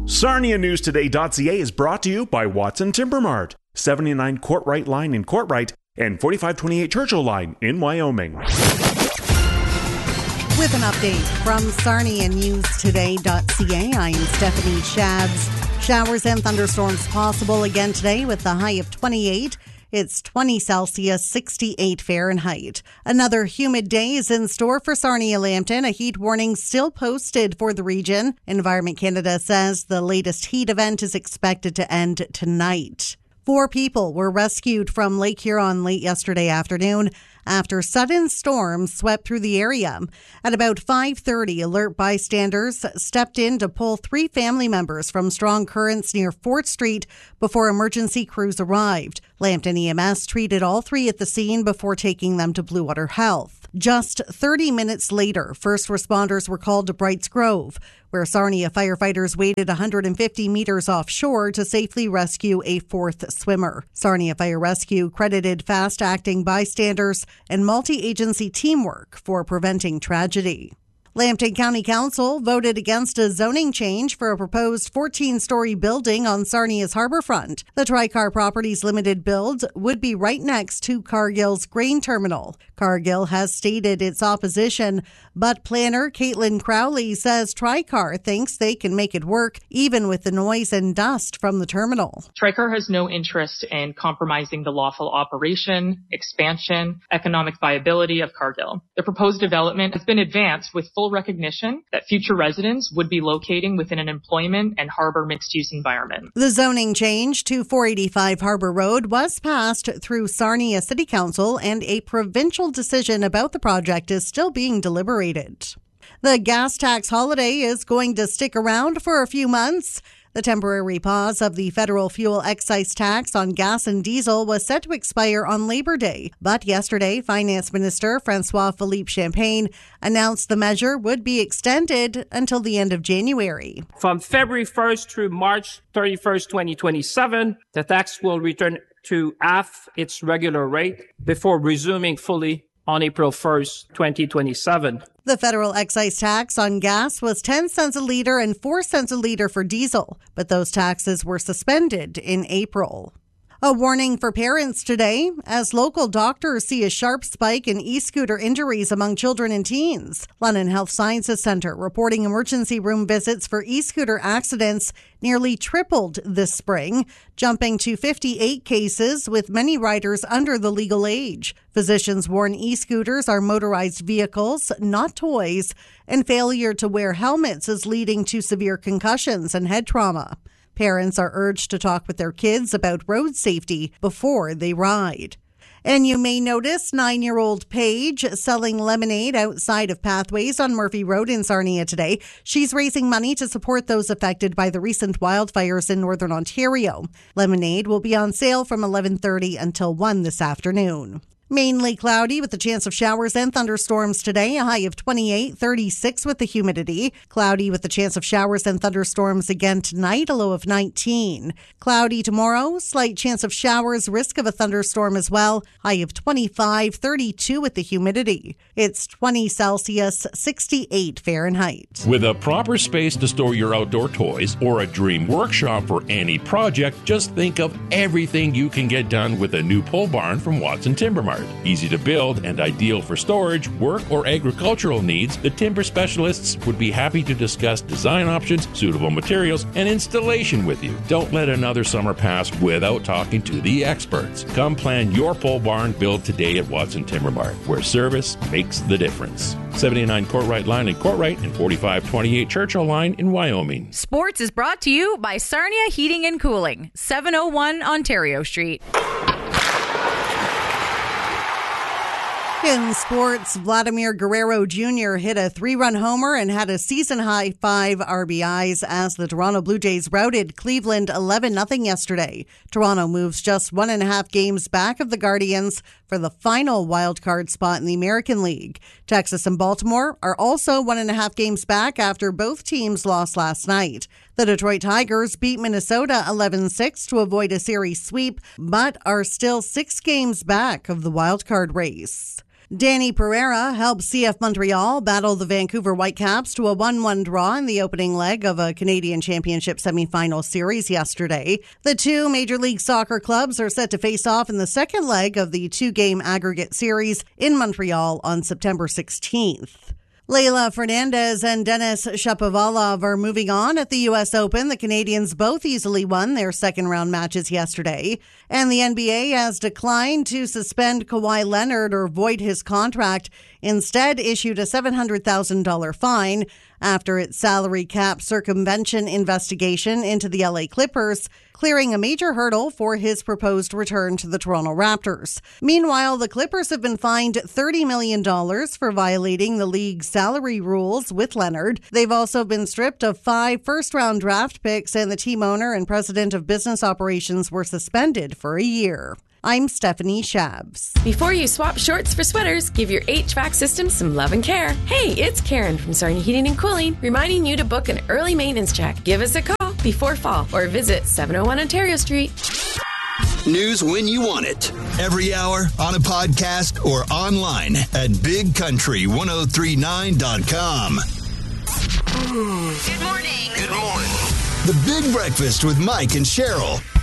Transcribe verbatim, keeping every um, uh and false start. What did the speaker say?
Sarnia News Today dot C A is brought to you by Watson Timber Mart, seventy-nine Courtright Line in Courtright and forty-five twenty-eight Churchill Line in Wyoming. With an update from Sarnia News Today dot C A, I'm Stephanie Shabs. Showers and thunderstorms possible again today with the high of twenty-eight. It's twenty Celsius, sixty-eight Fahrenheit. Another humid day is in store for Sarnia-Lambton. A heat warning still posted for the region. Environment Canada says the latest heat event is expected to end tonight. Four people were rescued from Lake Huron late yesterday afternoon after sudden storms swept through the area. At about five thirty, alert bystanders stepped in to pull three family members from strong currents near Fort Street before emergency crews arrived. Lambton E M S treated all three at the scene before taking them to Blue Water Health. Just thirty minutes later, first responders were called to Brights Grove, where Sarnia firefighters waited one hundred fifty meters offshore to safely rescue a fourth swimmer. Sarnia Fire Rescue credited fast-acting bystanders and multi-agency teamwork for preventing tragedy. Lambton County Council voted against a zoning change for a proposed fourteen-story building on Sarnia's harborfront. The Tricar Properties Limited build would be right next to Cargill's grain terminal. Cargill has stated its opposition, but planner Caitlin Crowley says Tricar thinks they can make it work, even with the noise and dust from the terminal. Tricar has no interest in compromising the lawful operation, expansion, economic viability of Cargill. The proposed development has been advanced with full recognition that future residents would be locating within an employment and harbor mixed-use environment. The zoning change to four eighty-five Harbor Road was passed through Sarnia City Council, and a provincial decision about the project is still being deliberated. The gas tax holiday is going to stick around for a few months. The temporary pause of the federal fuel excise tax on gas and diesel was set to expire on Labor Day. But yesterday, Finance Minister François-Philippe Champagne announced the measure would be extended until the end of January. From February first through March thirty-first, twenty twenty-seven, the tax will return to half its regular rate before resuming fully on April first, twenty twenty-seven. The federal excise tax on gas was ten cents a litre and four cents a litre for diesel, but those taxes were suspended in April. A warning for parents today as local doctors see a sharp spike in e-scooter injuries among children and teens. London Health Sciences Centre reporting emergency room visits for e-scooter accidents nearly tripled this spring, jumping to fifty-eight cases with many riders under the legal age. Physicians warn e-scooters are motorized vehicles, not toys, and failure to wear helmets is leading to severe concussions and head trauma. Parents are urged to talk with their kids about road safety before they ride. And you may notice nine-year-old Paige selling lemonade outside of Pathways on Murphy Road in Sarnia today. She's raising money to support those affected by the recent wildfires in Northern Ontario. Lemonade will be on sale from eleven thirty until one this afternoon. Mainly cloudy with a chance of showers and thunderstorms today, a high of twenty-eight, thirty-six with the humidity. Cloudy with a chance of showers and thunderstorms again tonight, a low of nineteen. Cloudy tomorrow, slight chance of showers, risk of a thunderstorm as well, high of twenty-five, thirty-two with the humidity. It's twenty Celsius, sixty-eight Fahrenheit. With a proper space to store your outdoor toys or a dream workshop for any project, just think of everything you can get done with a new pole barn from Watson Timber Mart. Easy to build and ideal for storage, work, or agricultural needs, the timber specialists would be happy to discuss design options, suitable materials, and installation with you. Don't let another summer pass without talking to the experts. Come plan your pole barn build today at Watson Timber Mart, where service makes the difference. seventy-nine Courtright Line in Courtright and forty-five twenty-eight Churchill Line in Wyoming. Sports is brought to you by Sarnia Heating and Cooling, seven oh one Ontario Street. In sports, Vladimir Guerrero Junior hit a three-run homer and had a season-high five R B Is as the Toronto Blue Jays routed Cleveland eleven nothing yesterday. Toronto moves just one and a half games back of the Guardians for the final wild-card spot in the American League. Texas and Baltimore are also one and a half games back after both teams lost last night. The Detroit Tigers beat Minnesota eleven six to avoid a series sweep, but are still six games back of the wild-card race. Danny Pereira helped C F Montreal battle the Vancouver Whitecaps to a one one draw in the opening leg of a Canadian Championship semifinal series yesterday. The two Major League Soccer clubs are set to face off in the second leg of the two-game aggregate series in Montreal on September sixteenth. Leylah Fernandez and Denis Shapovalov are moving on at the U S Open. The Canadians both easily won their second-round matches yesterday. And the N B A has declined to suspend Kawhi Leonard or void his contract, instead issued a seven hundred thousand dollars fine after its salary cap circumvention investigation into the L A Clippers, clearing a major hurdle for his proposed return to the Toronto Raptors. Meanwhile, the Clippers have been fined thirty million dollars for violating the league's salary rules with Leonard. They've also been stripped of five first-round draft picks, and the team owner and president of business operations were suspended for a year. I'm Stephanie Shabs. Before you swap shorts for sweaters, give your H V A C system some love and care. Hey, it's Karen from Sarnia Heating and Cooling, reminding you to book an early maintenance check. Give us a call before fall or visit seven oh one Ontario Street. News when you want it. Every hour, on a podcast, or online at big country ten thirty-nine dot com. Good morning. Good morning. The Big Breakfast with Mike and Cheryl